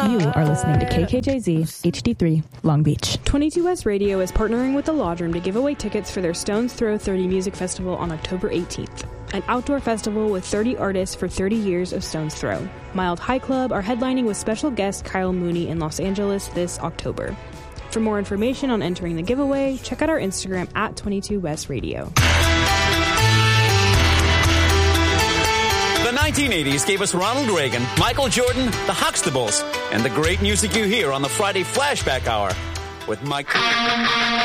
You are listening to KKJZ HD3 Long Beach. 22 West Radio is partnering with the Lodge Room to give away tickets for their Stones Throw 30 Music Festival on October 18th. An outdoor festival with 30 artists for 30 years of Stones Throw. Mild High Club are headlining with special guest Kyle Mooney in Los Angeles this October. For more information on entering the giveaway, check out our Instagram at 22 West Radio. The 1980s gave us Ronald Reagan, Michael Jordan, the Huxtables, and the great music you hear on the Friday Flashback Hour with Mike.